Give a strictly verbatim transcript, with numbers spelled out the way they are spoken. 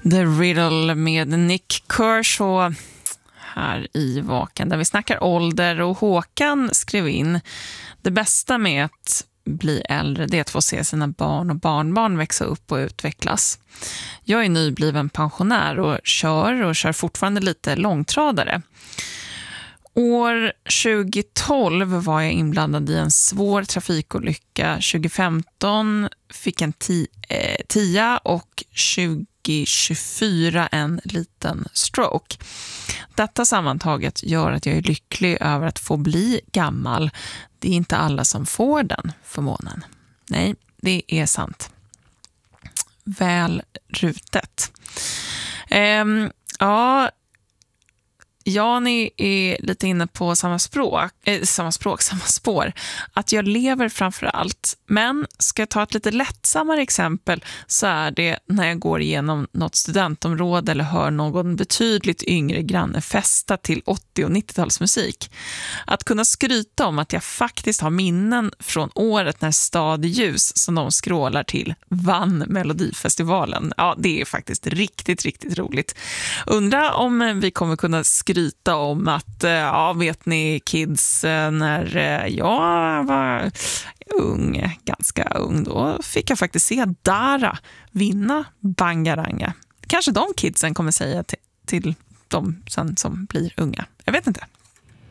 The Riddle med Nick Kershaw här i Vaken, där vi snackar ålder, och Håkan skrev in: det bästa med att bli äldre, det är att få se sina barn och barnbarn växa upp och utvecklas. Jag är nybliven pensionär och kör och kör fortfarande lite långtradare. År tjugohundratolv var jag inblandad i en svår trafikolycka. tjugohundrafemton fick en ti- eh, tia och tjugohundratjugofyra en liten stroke. Detta sammantaget gör att jag är lycklig över att få bli gammal. Det är inte alla som får den förmånen. Nej, det är sant. Väl rutet. Ehm, ja... Jan är lite inne på samma språk, eh, samma språk, samma spår. Att jag lever framför allt. Men ska jag ta ett lite lättsammare exempel, så är det när jag går igenom något studentområde eller hör någon betydligt yngre granne festa till åttio- och nittiotalsmusik. Att kunna skryta om att jag faktiskt har minnen från året när Stad i ljus, som de skrålar till, vann Melodifestivalen. Ja, det är faktiskt riktigt, riktigt roligt. Undrar om vi kommer kunna skryta skryta om att, ja, vet ni kids, när jag var ung, ganska ung, då fick jag faktiskt se Dara vinna Bangaranga. Kanske de kidsen kommer säga till, till de sen som blir unga. Jag vet inte.